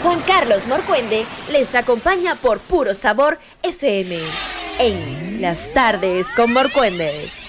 Juan Carlos Morcuende les acompaña por Puro Sabor FM en Las Tardes con Morcuende.